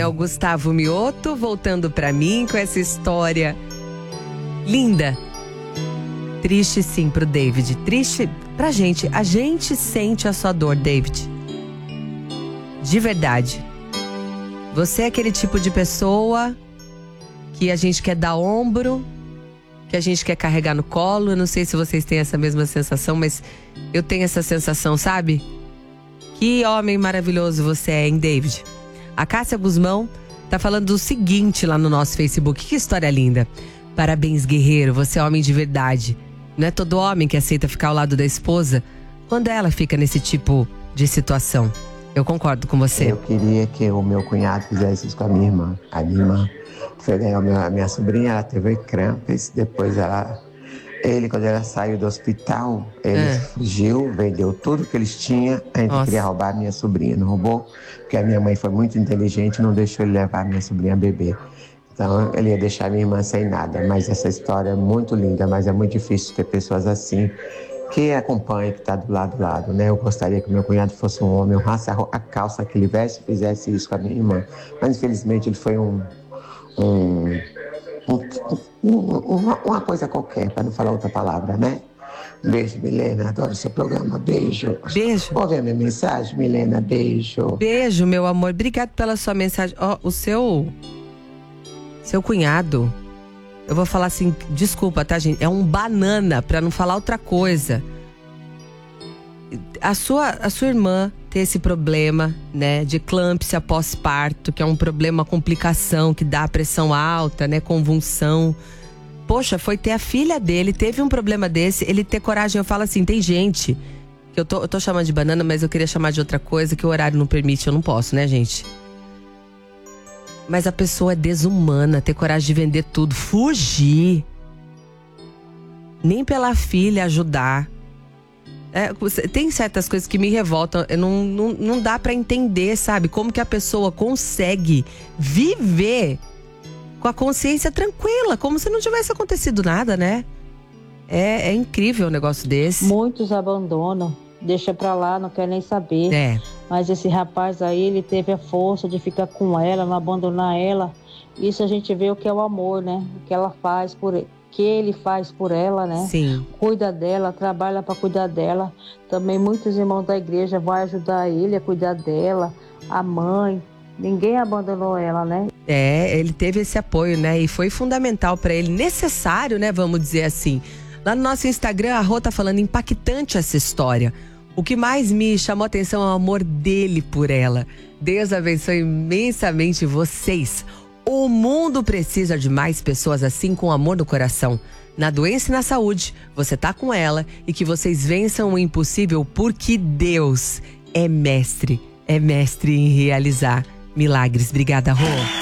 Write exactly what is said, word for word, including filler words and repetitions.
É o Gustavo Mioto voltando pra mim com essa história linda. Triste sim pro David, triste pra gente. A gente sente a sua dor, David. De verdade. Você é aquele tipo de pessoa que a gente quer dar ombro, que a gente quer carregar no colo. Eu não sei se vocês têm essa mesma sensação, mas eu tenho essa sensação, sabe? Que homem maravilhoso você é, hein, David? A Cássia Guzmão tá falando o seguinte lá no nosso Facebook. Que história linda. Parabéns, guerreiro, você é homem de verdade. Não é todo homem que aceita ficar ao lado da esposa quando ela fica nesse tipo de situação. Eu concordo com você. Eu queria que o meu cunhado fizesse isso com a minha irmã. A minha irmã foi ganhar a minha, a minha sobrinha, ela teve crampes, depois ela... Ele, quando ela saiu do hospital, ele é. fugiu, vendeu tudo que eles tinham. A gente Nossa. queria roubar a minha sobrinha, não roubou, porque a minha mãe foi muito inteligente e não deixou ele levar a minha sobrinha a beber. Então, ele ia deixar a minha irmã sem nada. Mas essa história é muito linda, mas é muito difícil ter pessoas assim que acompanham, que está do lado do lado, né? Eu gostaria que meu cunhado fosse um homem, honrasse a calça que ele veste e fizesse isso com a minha irmã. Mas, infelizmente, ele foi um... um Um, uma, uma coisa qualquer, para não falar outra palavra, né? Beijo, Milena, adoro seu programa, beijo. Beijo. Ouve a minha mensagem, Milena, beijo. Beijo, meu amor, obrigado pela sua mensagem. Ó, oh, o seu, seu cunhado, eu vou falar assim, desculpa, tá, gente? É um banana, para não falar outra coisa. A sua, a sua irmã ter esse problema, né, de eclâmpsia pós-parto, que é um problema, complicação, que dá pressão alta, né, convulsão. Poxa, foi ter a filha dele, teve um problema desse, ele ter coragem. Eu falo assim, tem gente, que eu tô, eu tô chamando de banana, mas eu queria chamar de outra coisa, que o horário não permite, eu não posso, né, gente? Mas a pessoa é desumana, ter coragem de vender tudo, fugir. Nem pela filha ajudar. É, tem certas coisas que me revoltam. Não, não, não dá pra entender, sabe? Como que a pessoa consegue viver com a consciência tranquila, como se não tivesse acontecido nada, né? É, é incrível um negócio desse. Muitos abandonam, deixa pra lá, não quer nem saber. É. Mas esse rapaz aí, ele teve a força de ficar com ela, não abandonar ela. Isso a gente vê o que é o amor, né? O que ela faz por ele. Que ele faz por ela, né? Sim. Cuida dela, trabalha para cuidar dela. Também muitos irmãos da igreja vão ajudar ele a cuidar dela, a mãe. Ninguém abandonou ela, né? É, ele teve esse apoio, né? E foi fundamental para ele, necessário, né? Vamos dizer assim. Lá no nosso Instagram, a Rô tá falando, impactante essa história. O que mais me chamou a atenção é o amor dele por ela. Deus abençoe imensamente vocês. O mundo precisa de mais pessoas assim, com amor no coração. Na doença e na saúde, você tá com ela, e que vocês vençam o impossível, porque Deus é mestre, é mestre em realizar milagres. Obrigada, Rô.